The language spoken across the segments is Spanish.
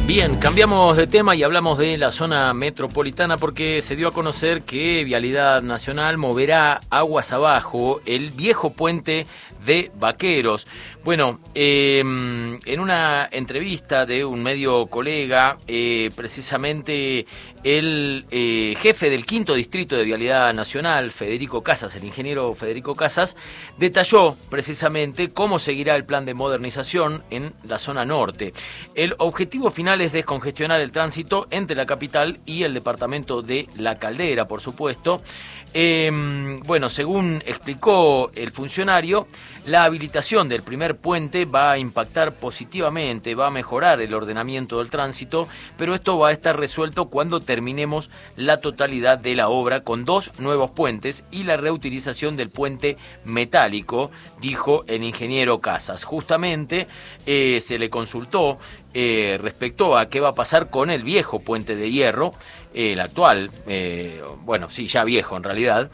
Bien, cambiamos de tema y hablamos de la zona metropolitana porque se dio a conocer que Vialidad Nacional moverá aguas abajo el viejo puente de Vaqueros. Bueno, en una entrevista de un medio colega, precisamente el jefe del 5º Distrito de Vialidad Nacional, Federico Casas, el ingeniero Federico Casas, detalló precisamente cómo seguirá el plan de modernización en la zona norte. El objetivo final es descongestionar el tránsito entre la capital y el departamento de La Caldera, por supuesto. Bueno, según explicó el funcionario, la habilitación del primer puente va a impactar positivamente, va a mejorar el ordenamiento del tránsito, pero esto va a estar resuelto cuando terminemos la totalidad de la obra con 2 nuevos puentes y la reutilización del puente metálico, dijo el ingeniero Casas. Justamente se le consultó respecto a qué va a pasar con el viejo puente de hierro, el actual, bueno, sí, ya viejo en realidad,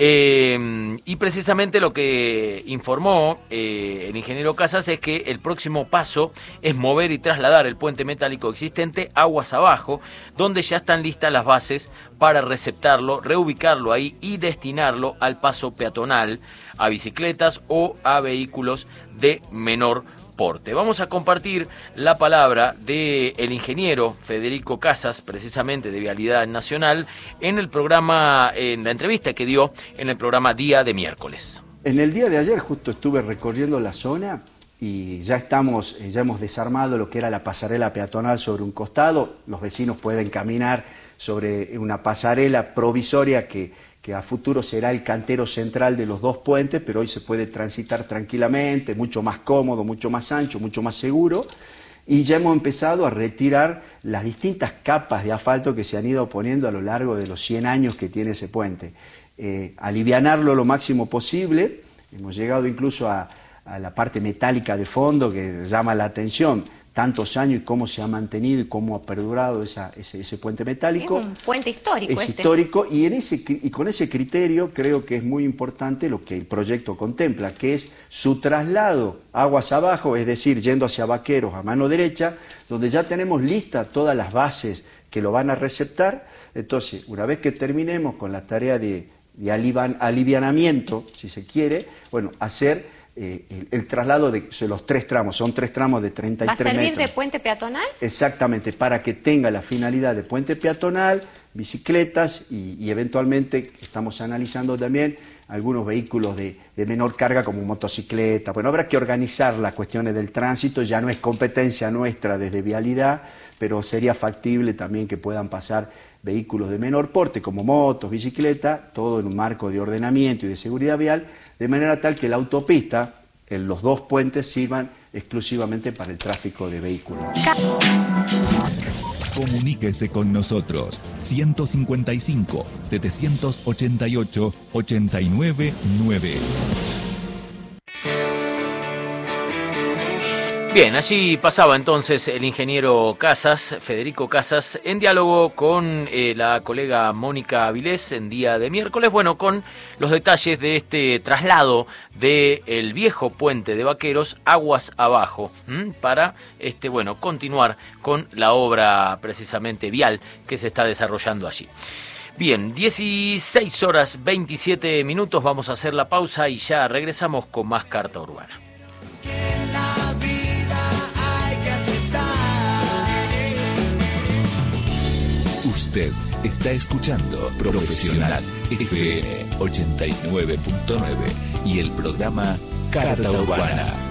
y precisamente lo que informó el ingeniero Casas es que el próximo paso es mover y trasladar el puente metálico existente aguas abajo, donde ya están listas las bases para receptarlo, reubicarlo ahí y destinarlo al paso peatonal, a bicicletas o a vehículos de menor porte. Vamos a compartir la palabra del ingeniero Federico Casas, precisamente de Vialidad Nacional, en el programa, en la entrevista que dio en el programa Día de Miércoles. En el día de ayer justo estuve recorriendo la zona y ya hemos desarmado lo que era la pasarela peatonal sobre un costado. Los vecinos pueden caminar sobre una pasarela provisoria que a futuro será el cantero central de los 2 puentes, pero hoy se puede transitar tranquilamente, mucho más cómodo, mucho más ancho, mucho más seguro. Y ya hemos empezado a retirar las distintas capas de asfalto que se han ido poniendo a lo largo de los 100 años que tiene ese puente. Alivianarlo lo máximo posible. Hemos llegado incluso a la parte metálica de fondo que llama la atención. Tantos años y cómo se ha mantenido y cómo ha perdurado ese puente metálico. Es un puente histórico. Es histórico y con ese criterio creo que es muy importante lo que el proyecto contempla, que es su traslado aguas abajo, es decir, yendo hacia Vaqueros a mano derecha, donde ya tenemos listas todas las bases que lo van a receptar. Entonces, una vez que terminemos con la tarea de alivianamiento, si se quiere, bueno, hacer el traslado de los 3 tramos, son 3 tramos de 33 metros. ¿Va a servir de puente peatonal? Exactamente, para que tenga la finalidad de puente peatonal, bicicletas y eventualmente estamos analizando también algunos vehículos de menor carga como motocicleta. Bueno, habrá que organizar las cuestiones del tránsito, ya no es competencia nuestra desde Vialidad, pero sería factible también que puedan pasar vehículos de menor porte como motos, bicicleta, todo en un marco de ordenamiento y de seguridad vial, de manera tal que la autopista, los 2 puentes sirvan exclusivamente para el tráfico de vehículos. Comuníquese con nosotros 155 788 899. Bien, allí pasaba entonces el ingeniero Casas, Federico Casas, en diálogo con la colega Mónica Avilés en Día de Miércoles, bueno, con los detalles de este traslado del viejo puente de Vaqueros aguas abajo, para bueno, continuar con la obra precisamente vial que se está desarrollando allí. Bien, 16:27, vamos a hacer la pausa y ya regresamos con más Carta Urbana. Usted está escuchando Profesional FM 89.9 y el programa Carta Urbana.